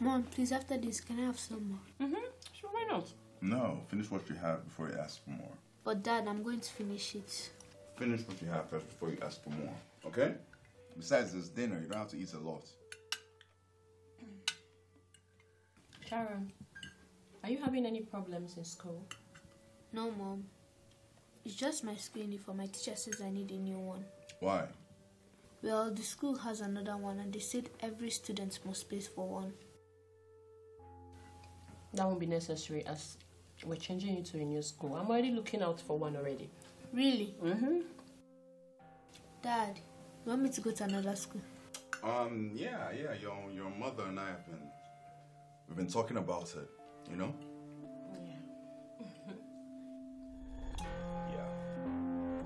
Mom, please, after this, can I have some more? Sure, why not? No, finish what you have before you ask for more. But Dad, I'm going to finish it. Finish what you have first before you ask for more, okay? Besides, it's dinner. You don't have to eat a lot. Sharon, are you having any problems in school? No, Mom. It's just my school uniform. My teacher says I need a new one. Why? Well, the school has another one and they said every student must pay for one. That won't be necessary as we're changing you to a new school. I'm already looking out for one already. Really? Mm-hmm. Dad, you want me to go to another school? Yeah. Your mother and I we've been talking about it, you know?